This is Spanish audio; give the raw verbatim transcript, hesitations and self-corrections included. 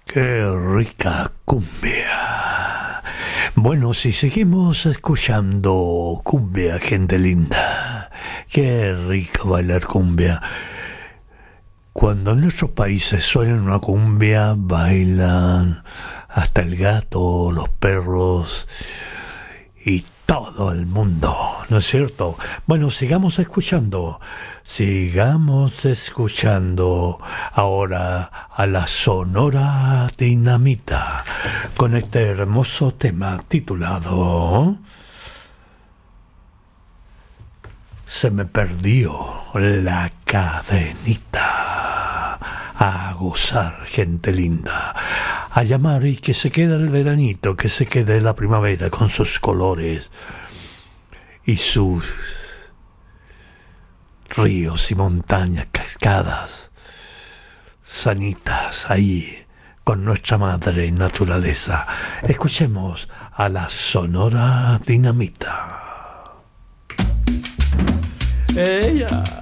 Qué rica cumbia. Bueno, si seguimos escuchando cumbia, gente linda, qué rico bailar cumbia. Cuando en nuestros países suena una cumbia, bailan hasta el gato, los perros y todo el mundo, ¿no es cierto? Bueno, sigamos escuchando, sigamos escuchando ahora a la Sonora Dinamita con este hermoso tema titulado Se me perdió la cadenita. A gozar, gente linda, a llamar y que se quede el veranito, que se quede la primavera con sus colores y sus ríos y montañas, cascadas, sanitas ahí con nuestra madre naturaleza. Escuchemos a la Sonora Dinamita. Ella.